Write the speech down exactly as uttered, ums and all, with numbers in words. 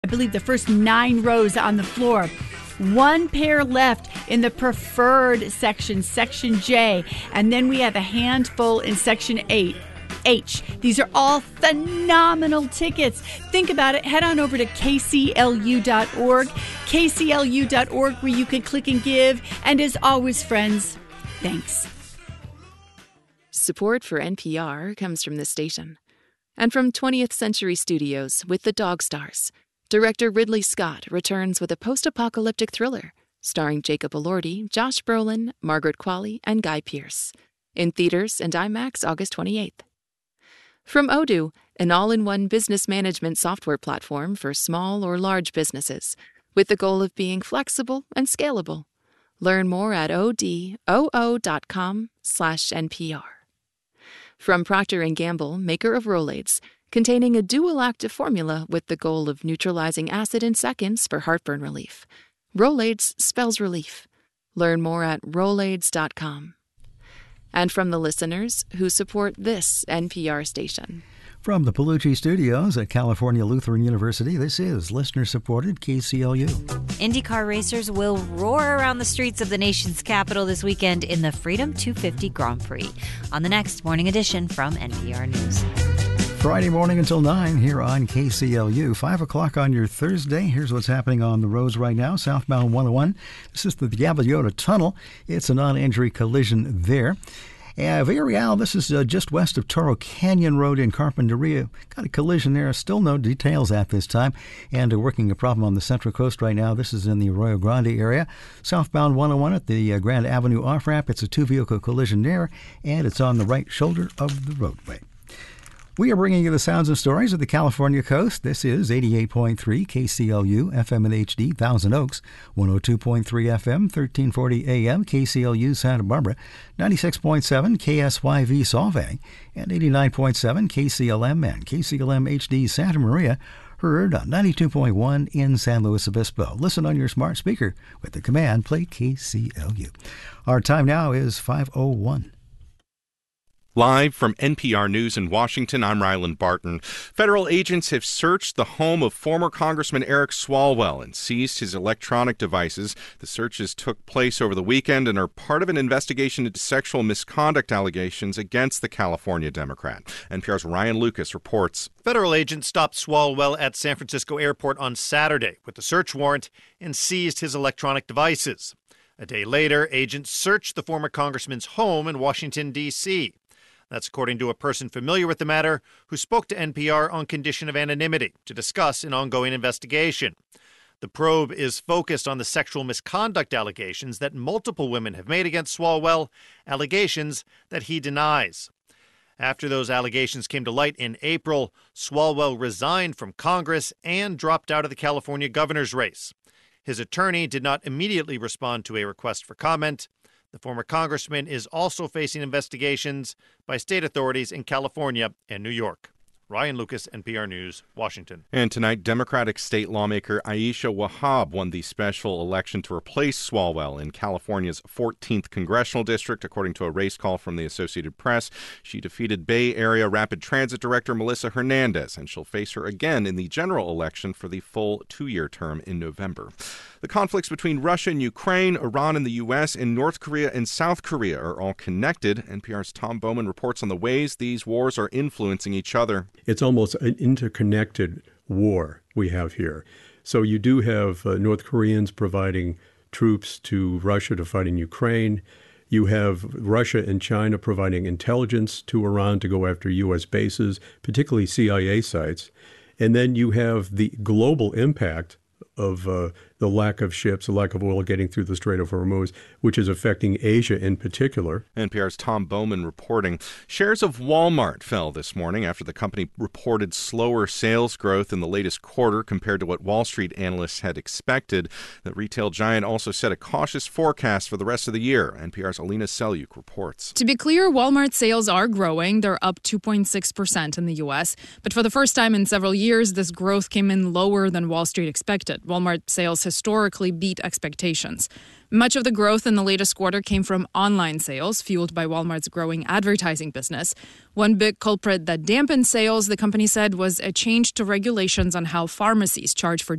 I believe the first nine rows on the floor. One pair left in the preferred section, Section J. And then we have a handful in Section eight. H. These are all phenomenal tickets. Think about it. Head on over to K C L U dot org, K C L U dot org, where you can click and give. And as always, friends, thanks. Support for N P R comes from this station. And from twentieth Century Studios with The Dog Stars. Director Ridley Scott returns with a post-apocalyptic thriller starring Jacob Elordi, Josh Brolin, Margaret Qualley, and Guy Pearce. In theaters and IMAX August twenty-eighth. From Odoo, an all-in-one business management software platform for small or large businesses, with the goal of being flexible and scalable. Learn more at odoo.com slash NPR. From Procter and Gamble, maker of Rolaids, containing a dual-active formula with the goal of neutralizing acid in seconds for heartburn relief. Rolaids spells relief. Learn more at rolaids dot com. And from the listeners who support this N P R station. From the Palucci Studios at California Lutheran University, this is listener-supported K C L U. IndyCar racers will roar around the streets of the nation's capital this weekend in the Freedom two fifty Grand Prix. On the next Morning Edition from N P R News. Friday morning until nine here on K C L U. five o'clock on your Thursday. Here's what's happening on the roads right now. Southbound one oh one. This is the Gaviota Tunnel. It's a non-injury collision there. Uh, Villarreal, this is uh, just west of Toro Canyon Road in Carpinteria. Got a collision there. Still no details at this time. And uh, working a problem on the Central Coast right now. This is in the Arroyo Grande area. Southbound one oh one at the uh, Grand Avenue off-ramp. It's a two-vehicle collision there, and it's on the right shoulder of the roadway. We are bringing you the sounds and stories of the California coast. This is eighty-eight point three K C L U, F M and H D, Thousand Oaks, one oh two point three F M, thirteen forty A M, K C L U, Santa Barbara, ninety-six point seven K S Y V, Solvang, and eighty-nine point seven K C L M and K C L M H D, Santa Maria, heard on ninety-two point one in San Luis Obispo. Listen on your smart speaker with the command, play K C L U. Our time now is five oh one. Live from N P R News in Washington, I'm Ryland Barton. Federal agents have searched the home of former Congressman Eric Swalwell and seized his electronic devices. The searches took place over the weekend and are part of an investigation into sexual misconduct allegations against the California Democrat. N P R's Ryan Lucas reports. Federal agents stopped Swalwell at San Francisco Airport on Saturday with a search warrant and seized his electronic devices. A day later, agents searched the former congressman's home in Washington, D C That's according to a person familiar with the matter who spoke to N P R on condition of anonymity to discuss an ongoing investigation. The probe is focused on the sexual misconduct allegations that multiple women have made against Swalwell, allegations that he denies. After those allegations came to light in April, Swalwell resigned from Congress and dropped out of the California governor's race. His attorney did not immediately respond to a request for comment. The former congressman is also facing investigations by state authorities in California and New York. Ryan Lucas, N P R News, Washington. And tonight, Democratic state lawmaker Aisha Wahab won the special election to replace Swalwell in California's fourteenth congressional district, according to a race call from the Associated Press. She defeated Bay Area Rapid Transit Director Melissa Hernandez, and she'll face her again in the general election for the full two-year term in November. The conflicts between Russia and Ukraine, Iran and the U S, and North Korea and South Korea are all connected. N P R's Tom Bowman reports on the ways these wars are influencing each other. It's almost an interconnected war we have here. So you do have uh, North Koreans providing troops to Russia to fight in Ukraine. You have Russia and China providing intelligence to Iran to go after U S bases, particularly C I A sites. And then you have the global impact of uh, the lack of ships, the lack of oil getting through the Strait of Hormuz, which is affecting Asia in particular. N P R's Tom Bowman reporting. Shares of Walmart fell this morning after the company reported slower sales growth in the latest quarter compared to what Wall Street analysts had expected. The retail giant also set a cautious forecast for the rest of the year. N P R's Alina Selyuk reports. To be clear, Walmart sales are growing. They're up two point six percent in the U S. But for the first time in several years, this growth came in lower than Wall Street expected. Walmart sales historically beat expectations. Much of the growth in the latest quarter came from online sales, fueled by Walmart's growing advertising business. One big culprit that dampened sales, the company said, was a change to regulations on how pharmacies charge for